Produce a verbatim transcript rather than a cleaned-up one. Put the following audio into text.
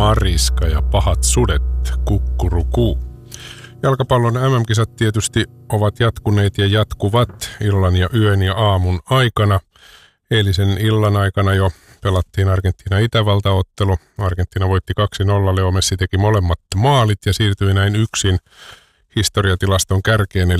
Mariska ja pahat sudet, kukkurukuu. Jalkapallon M M-kisat tietysti ovat jatkuneet ja jatkuvat illan ja yön ja aamun aikana. Eilisen illan aikana jo pelattiin Argentiina-Itävalta-ottelu. Argentiina voitti kaksi nolla, Leo Messi teki molemmat maalit ja siirtyi näin yksin historiatilaston kärkeen, eli